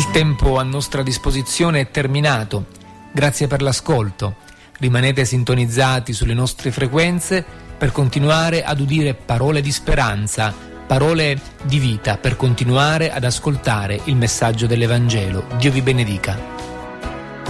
Il tempo a nostra disposizione è terminato. Grazie per l'ascolto. Rimanete sintonizzati sulle nostre frequenze per continuare ad udire parole di speranza, parole di vita, per continuare ad ascoltare il messaggio dell'Evangelo. Dio vi benedica.